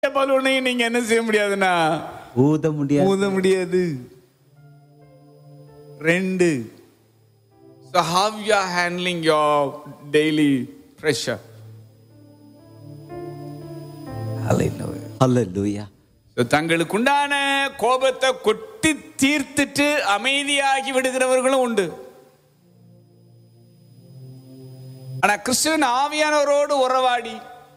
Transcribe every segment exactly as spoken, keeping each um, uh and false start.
பலூனையும் நீங்க என்ன செய்ய முடியாதுன்னா ஊத முடியாது ஊத முடியாது. ரெண்டு. So how you are handling your daily pressure? Hallelujah. Hallelujah. So தங்களுக்குண்டான கோபத்தை கொட்டி தீர்த்துட்டு அமைதியாகி விடுகிறவர்களும் உண்டு. ஆனா கிறிஸ்துவின் ஆவியானவரோடு உறவாடி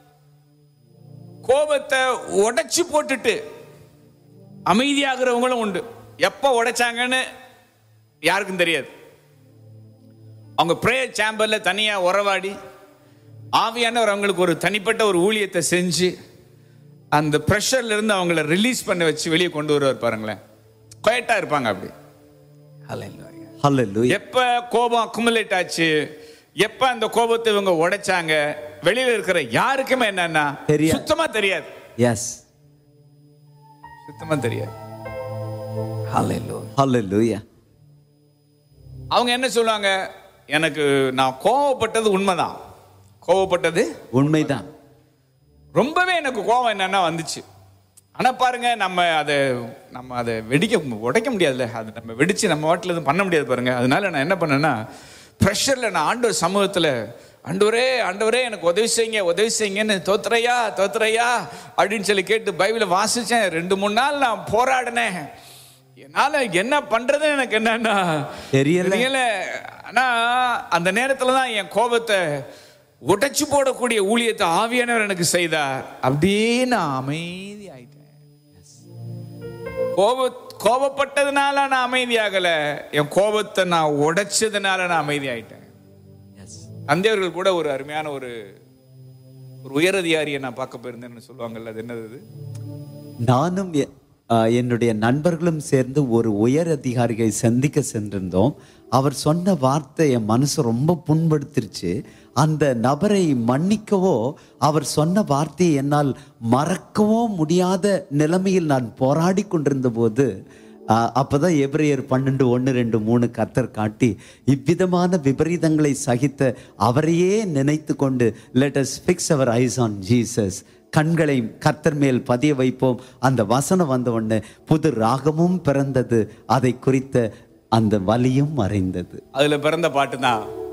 கோபத்தை உடைச்சு போட்டுட்டு அமைதியாகிறவங்களும் உண்டு. எப்ப உடைச்சாங்கன்னு யாருக்கும் தெரியாது. அவங்க பிரேயர் சேம்பர்ல தனியா உறவாடி ஆவியானவர் அவங்களுக்கு ஒரு தனிப்பட்ட ஒரு ஊழியத்தை செஞ்சு அந்த பிரஷர்ல இருந்து அவங்கள ரிலீஸ் பண்ண வச்சு வெளியே கொண்டு வருவார் பாருங்களேன். குவைட்டா இருப்பாங்க அப்படி. Hallelujah. எப்ப கோபம் அக்குமுலேட் ஆச்சு, எப்ப அந்த கோபத்தை இவங்க உடைச்சாங்க, வெளியில இருக்கிற யாருக்குமே என்னன்னா சுத்தமா தெரியாது. எஸ், சுத்தமா தெரியாது. Hallelujah. Hallelujah. அவங்க என்ன சொல்லுவாங்க, எனக்கு நான் கோபப்பட்டது உண்மைதான், கோபப்பட்டது உண்மைதான், ரொம்பவே எனக்கு கோபம் என்னன்னா வந்துச்சு. ஆனா பாருங்க, நம்ம அதை நம்ம அதை வெடிக்க உடைக்க முடியாதுல்ல, அது நம்ம வெடிச்சு நம்ம வாட்டில் எதுவும் பண்ண முடியாது பாருங்க. அதனால நான் என்ன பண்ணேன்னா, ப்ரெஷர்ல நான் ஆண்டவர் சமூகத்தில் ஆண்டவரே ஆண்டவரே எனக்கு உதவி செய்யுங்க உதவி செய்யுங்கன்னு தோத்துறையா தோத்துறையா அப்படின்னு சொல்லி கேட்டு பைபிளை வாசிச்சேன். ரெண்டு மூணு நாள் நான் போராடினேன். என்னால என்ன பண்றதுன்னு எனக்கு என்னன்னா தெரியல. ஆனா அந்த நேரத்துல தான் என் கோபத்தை உடைச்சு போடக்கூடிய ஊழியத்தை ஆவியானவர் எனக்கு செய்தார். அப்படியே நான் அமைதி ஆயிட்டேன். கோப கோபப்பட்டதுனால நான் அமைதியாகல, என் கோபத்தை நான் உடைச்சதுனால நான் அமைதி ஆயிட்டேன். தந்தையர்கள் கூட ஒரு அருமையான ஒரு ஒரு உயரதிகாரியை நான் பார்க்க போயிருந்தேன்னு சொல்லுவாங்கல்ல, அது என்னது? நானும் என்னுடைய நண்பர்களும் சேர்ந்து ஒரு உயர் அதிகாரியை சந்திக்க சென்றிருந்தோம். அவர் சொன்ன வார்த்தை என் மனசு ரொம்ப புண்படுத்திருச்சு. அந்த நபரை மன்னிக்கவோ அவர் சொன்ன வார்த்தையை என்னால் மறக்கவோ முடியாத நிலைமையில் நான் போராடி கொண்டிருந்த போது அப்பதான் எபிரேயர் பன்னெண்டு ஒன்று ரெண்டு மூணு கர்த்தர் காட்டி, இவ்விதமான விபரீதங்களை சகித்த அவரையே நினைத்து கொண்டு let us fix our eyes on Jesus, கண்களை கர்த்தர் மேல் பதிய வைப்போம். அந்த வசனம் வந்த உடனே புது ராகமும் பிறந்தது, அதை குறித்த அந்த வலியும் மறைந்தது. அதுல பிறந்த பாட்டு தான்